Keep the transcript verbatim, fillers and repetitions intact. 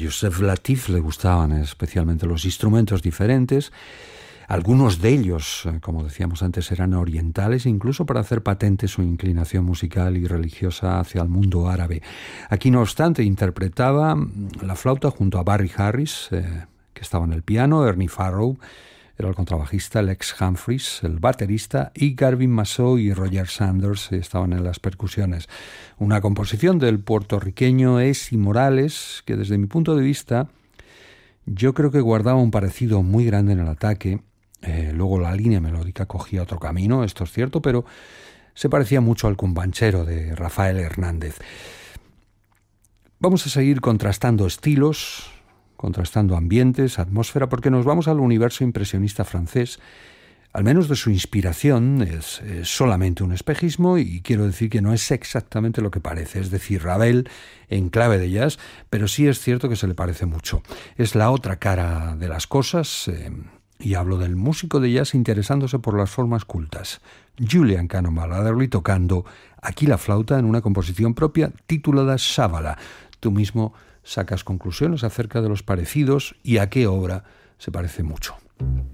Yusef Lateef le gustaban especialmente los instrumentos diferentes. Algunos de ellos, como decíamos antes, eran orientales, incluso para hacer patente su inclinación musical y religiosa hacia el mundo árabe. Aquí, no obstante, interpretaba la flauta junto a Barry Harris, eh, que estaba en el piano, Ernie Farrow era el contrabajista, Lex Humphries, el baterista, y Garvin Massow y Roger Sanders estaban en las percusiones. Una composición del puertorriqueño Esi Morales, que desde mi punto de vista yo creo que guardaba un parecido muy grande en el ataque. Eh, luego la línea melódica cogía otro camino, esto es cierto, pero se parecía mucho al cumbanchero de Rafael Hernández. Vamos a seguir contrastando estilos, contrastando ambientes, atmósfera, porque nos vamos al universo impresionista francés. Al menos de su inspiración es, es solamente un espejismo, y quiero decir que no es exactamente lo que parece, es decir, Ravel en clave de jazz, pero sí es cierto que se le parece mucho. Es la otra cara de las cosas, eh, y hablo del músico de jazz interesándose por las formas cultas. Julian Cannonball tocando aquí la flauta en una composición propia titulada Shabala. Tú mismo sacas conclusiones acerca de los parecidos y a qué obra se parece mucho.